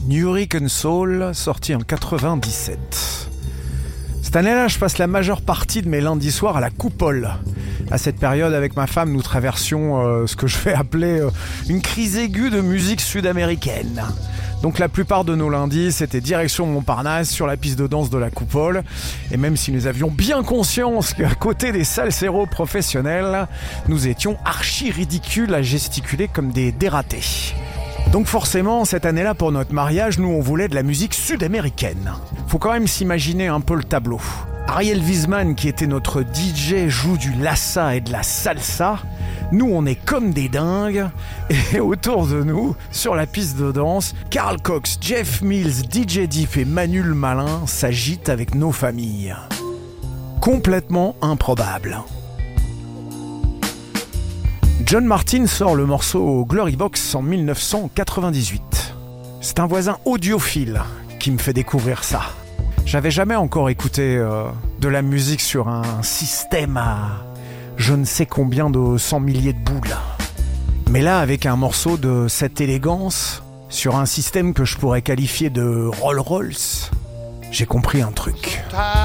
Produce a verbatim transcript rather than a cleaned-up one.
New Hurricane Soul, sorti en quatre-vingt-dix-sept. Cette année-là, je passe la majeure partie de mes lundis soirs à la Coupole. À cette période, avec ma femme, nous traversions euh, ce que je vais appeler euh, une crise aiguë de musique sud-américaine. Donc la plupart de nos lundis, c'était direction Montparnasse, sur la piste de danse de la Coupole. Et même si nous avions bien conscience qu'à côté des salseros professionnels, nous étions archi ridicules à gesticuler comme des dératés. Donc forcément, cette année-là, pour notre mariage, nous on voulait de la musique sud-américaine. Faut quand même s'imaginer un peu le tableau. Ariel Wiesman, qui était notre D J, joue du lassa et de la salsa. Nous, on est comme des dingues. Et autour de nous, sur la piste de danse, Carl Cox, Jeff Mills, D J Deep et Manu le Malin s'agitent avec nos familles. Complètement improbable. John Martyn sort le morceau Glory Box en dix-neuf cent quatre-vingt-dix-huit. C'est un voisin audiophile qui me fait découvrir ça. J'avais jamais encore écouté euh, de la musique sur un système à je ne sais combien de cent milliers de boules. Mais là, avec un morceau de cette élégance, sur un système que je pourrais qualifier de Rolls-Royce, j'ai compris un truc.